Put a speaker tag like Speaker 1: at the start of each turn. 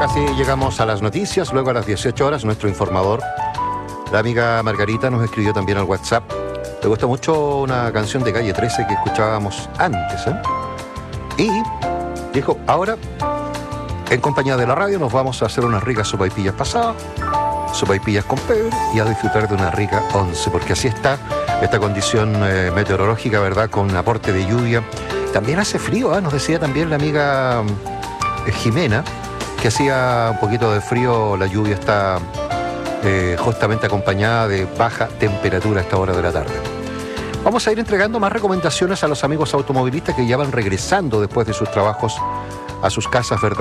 Speaker 1: casi llegamos a las noticias. Luego a las 18 horas, nuestro informador, la amiga Margarita, nos escribió también al WhatsApp. Le gustó mucho una canción de Calle 13 que escuchábamos antes, ¿eh? Y dijo, ahora, en compañía de la radio, nos vamos a hacer unas ricas sopaipillas pasadas, sopaipillas con pebre, y a disfrutar de una rica once, porque así está esta condición meteorológica, ¿verdad? Con aporte de lluvia. También hace frío, ¿eh? Nos decía también la amiga Jimena, que hacía un poquito de frío. La lluvia está justamente acompañada de baja temperatura a esta hora de la tarde. Vamos a ir entregando más recomendaciones a los amigos automovilistas que ya van regresando después de sus trabajos a sus casas, ¿verdad?